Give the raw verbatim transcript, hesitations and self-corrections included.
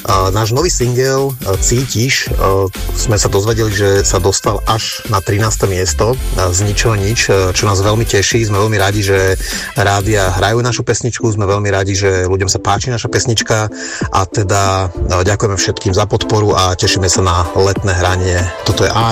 Náš nový single Cítiš sme sa dozvedeli, že sa dostal až na trináste miesto z ničoho nič, čo nás veľmi teší. Sme veľmi radi, že rádia hrajú našu pesničku, sme veľmi radi, že ľuďom sa páči naša pesnička a teda ďakujeme všetkým za podporu a tešíme sa na letné hranie. Toto je